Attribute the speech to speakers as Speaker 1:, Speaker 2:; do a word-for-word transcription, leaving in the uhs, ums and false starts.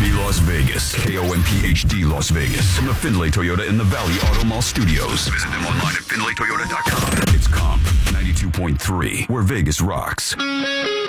Speaker 1: HD Las Vegas. K O M P H D Las Vegas. From the Findlay Toyota in the Valley Auto Mall Studios. Visit them online at findlay toyota dot com. It's Comp ninety-two point three, where Vegas rocks.